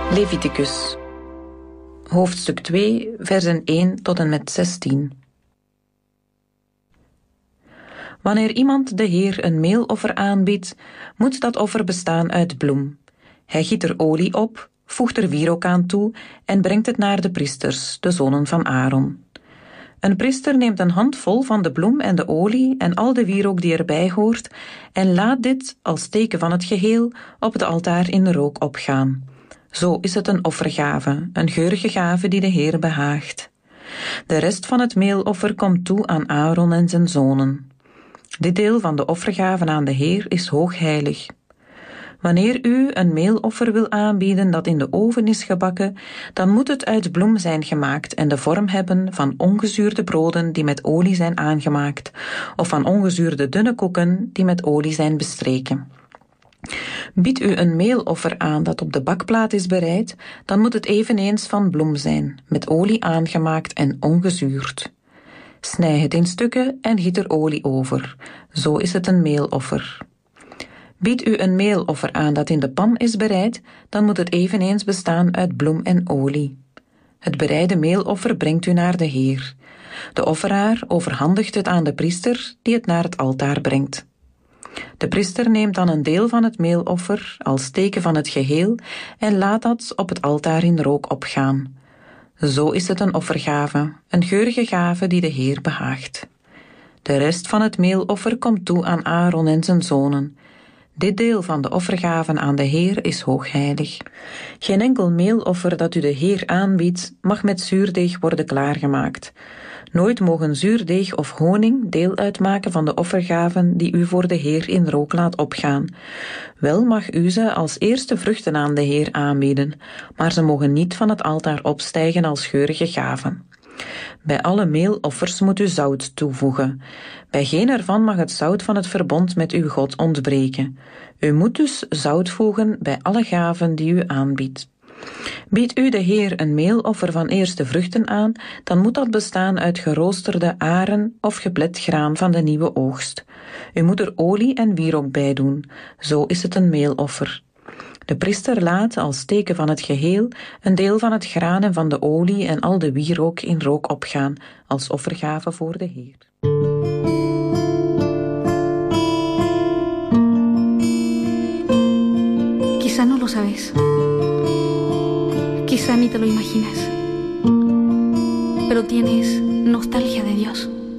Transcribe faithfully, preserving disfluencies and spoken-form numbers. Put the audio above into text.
Leviticus, hoofdstuk twee, versen één tot en met zestien. Wanneer iemand de Heer een meeloffer aanbiedt, moet dat offer bestaan uit bloem. Hij giet er olie op, voegt er wierook aan toe en brengt het naar de priesters, de zonen van Aaron. Een priester neemt een handvol van de bloem en de olie en al de wierook die erbij hoort en laat dit, als teken van het geheel, op het altaar in de rook opgaan. Zo is het een offergave, een geurige gave die de Heer behaagt. De rest van het meeloffer komt toe aan Aaron en zijn zonen. Dit deel van de offergaven aan de Heer is hoogheilig. Wanneer u een meeloffer wil aanbieden dat in de oven is gebakken, dan moet het uit bloem zijn gemaakt en de vorm hebben van ongezuurde broden die met olie zijn aangemaakt, of van ongezuurde dunne koeken die met olie zijn bestreken. Biedt u een meeloffer aan dat op de bakplaat is bereid, dan moet het eveneens van bloem zijn, met olie aangemaakt en ongezuurd. Snij het in stukken en giet er olie over. Zo is het een meeloffer. Biedt u een meeloffer aan dat in de pan is bereid, dan moet het eveneens bestaan uit bloem en olie. Het bereide meeloffer brengt u naar de Heer. De offeraar overhandigt het aan de priester die het naar het altaar brengt. De priester neemt dan een deel van het meeloffer als teken van het geheel en laat dat op het altaar in rook opgaan. Zo is het een offergave, een geurige gave die de Heer behaagt. De rest van het meeloffer komt toe aan Aaron en zijn zonen. Dit deel van de offergaven aan de Heer is hoogheilig. Geen enkel meeloffer dat u de Heer aanbiedt, mag met zuurdeeg worden klaargemaakt. Nooit mogen zuurdeeg of honing deel uitmaken van de offergaven die u voor de Heer in rook laat opgaan. Wel mag u ze als eerste vruchten aan de Heer aanbieden, maar ze mogen niet van het altaar opstijgen als geurige gaven. Bij alle meeloffers moet u zout toevoegen. Bij geen ervan mag het zout van het verbond met uw God ontbreken. U moet dus zout voegen bij alle gaven die u aanbiedt. Biedt u de Heer een meeloffer van eerste vruchten aan, dan moet dat bestaan uit geroosterde aren of geplet graan van de nieuwe oogst. U moet er olie en wierook bij doen, zo is het een meeloffer. De priester laat als teken van het geheel een deel van het graan en van de olie en al de wierook in rook opgaan, als offergave voor de Heer. Quizá no lo sabes. Quizá ni te lo imaginas. Pero tienes nostalgia de Dios.